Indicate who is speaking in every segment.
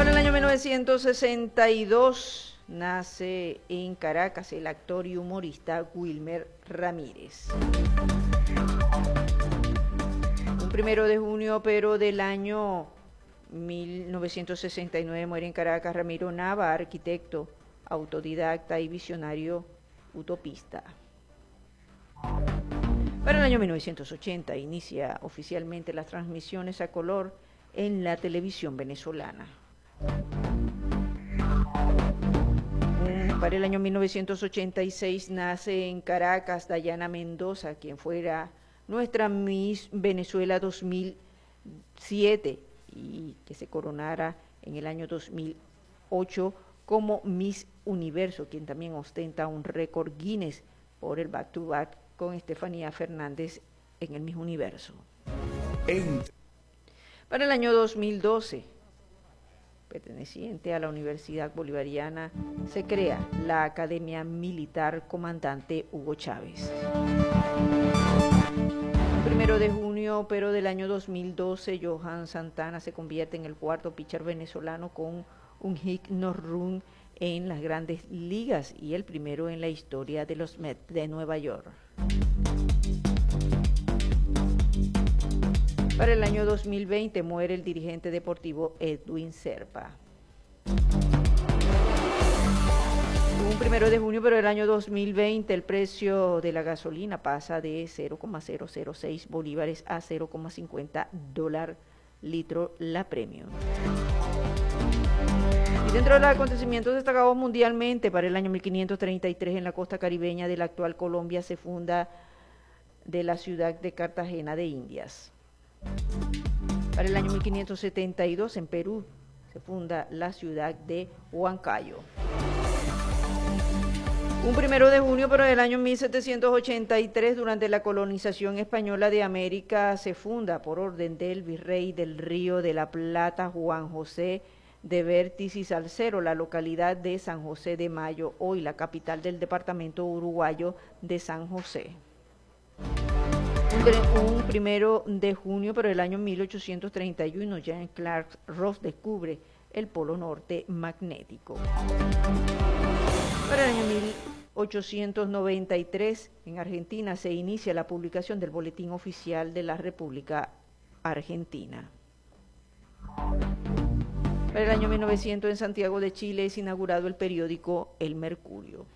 Speaker 1: Para el año 1962 nace en Caracas el actor y humorista Wilmer Ramírez. Un 1 de junio, pero del año 1969, muere en Caracas Ramiro Nava, arquitecto, autodidacta y visionario utopista. Para el año 1980 inicia oficialmente las transmisiones a color en la televisión venezolana. Para el año 1986 nace en Caracas Dayana Mendoza, quien fuera nuestra Miss Venezuela 2007 y que se coronara en el año 2008 como Miss Universo, quien también ostenta un récord Guinness por el back-to-back con Estefanía Fernández en el Miss Universo. Para el año 2012, perteneciente a la Universidad Bolivariana, se crea la Academia Militar Comandante Hugo Chávez. 1 de junio, pero del año 2012, Johan Santana se convierte en el cuarto pitcher venezolano con un hit no run en las grandes ligas y el primero en la historia de los Mets de Nueva York. Para el año 2020 muere el dirigente deportivo Edwin Serpa. Un 1 de junio, pero del año 2020, el precio de la gasolina pasa de 0,006 bolívares a 0,50 dólar litro la premium. Y dentro de los acontecimientos destacados mundialmente, para el año 1533 en la costa caribeña de la actual Colombia se funda de la ciudad de Cartagena de Indias. Para el año 1572 en Perú se funda la ciudad de Huancayo. Un 1 de junio, pero del año 1783, durante la colonización española de América, se funda por orden del virrey del Río de la Plata, Juan José de Vértiz y Salcero, la localidad de San José de Mayo, hoy la capital del departamento uruguayo de San José. Un 1 de junio, pero del año 1831, Jean Clark Ross descubre el polo norte magnético. Para el año 1893, en Argentina, se inicia la publicación del Boletín Oficial de la República Argentina. Para el año 1900, en Santiago de Chile, es inaugurado el periódico El Mercurio.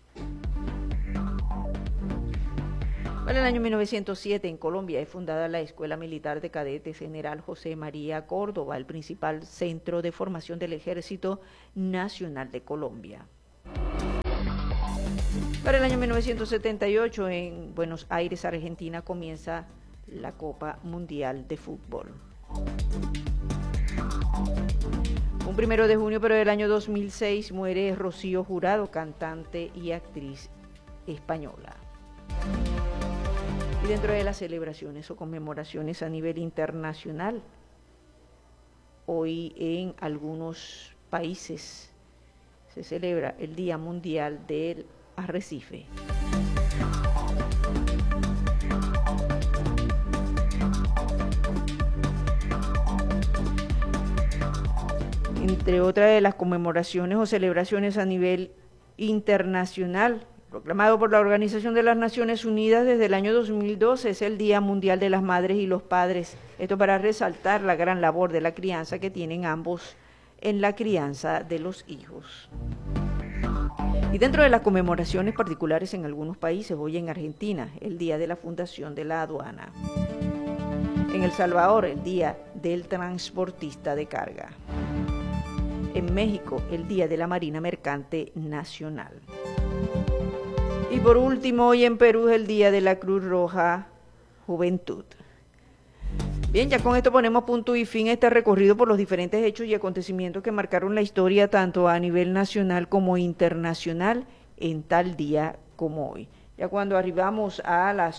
Speaker 1: Para el año 1907, en Colombia, es fundada la Escuela Militar de Cadetes General José María Córdoba, el principal centro de formación del Ejército Nacional de Colombia. Para el año 1978, en Buenos Aires, Argentina, comienza la Copa Mundial de Fútbol. Un 1 de junio, pero del año 2006, muere Rocío Jurado, cantante y actriz española. Y dentro de las celebraciones o conmemoraciones a nivel internacional, hoy en algunos países se celebra el Día Mundial del Arrecife. Entre otras de las conmemoraciones o celebraciones a nivel internacional, proclamado por la Organización de las Naciones Unidas desde el año 2012, es el Día Mundial de las Madres y los Padres. Esto para resaltar la gran labor de la crianza que tienen ambos en la crianza de los hijos. Y dentro de las conmemoraciones particulares en algunos países, hoy en Argentina, el Día de la Fundación de la Aduana. En El Salvador, el Día del Transportista de Carga. En México, el Día de la Marina Mercante Nacional. Y por último, hoy en Perú, el Día de la Cruz Roja Juventud. Bien, ya con esto ponemos punto y fin a este recorrido por los diferentes hechos y acontecimientos que marcaron la historia tanto a nivel nacional como internacional en tal día como hoy. Ya cuando arribamos a las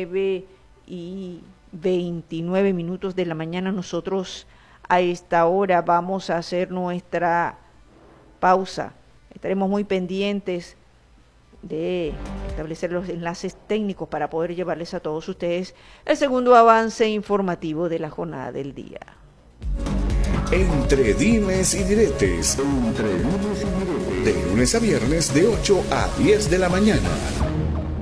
Speaker 1: 9:29 de la mañana, nosotros a esta hora vamos a hacer nuestra pausa. Estaremos muy pendientes de establecer los enlaces técnicos para poder llevarles a todos ustedes el segundo avance informativo de la jornada del día.
Speaker 2: Entre dimes y diretes. De lunes a viernes de 8 a 10 de la mañana.